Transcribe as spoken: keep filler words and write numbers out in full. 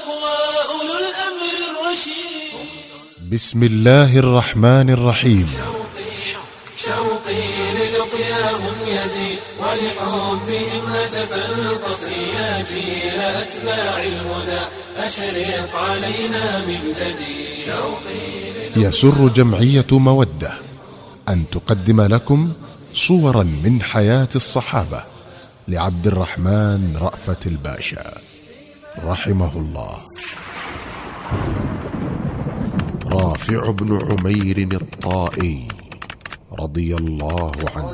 وأولو الأمر الرشيد. بسم الله الرحمن الرحيم. شوقي للقياهم يزيد ولحبهم هتف القصي جيل أتباع الهدى أشرق علينا من جديد. شوقي يسر جمعية مودة أن تقدم لكم صورا من حياة الصحابة لعبد الرحمن رأفت الباشا رحمه الله. رافع بن عمير الطائي رضي الله عنه.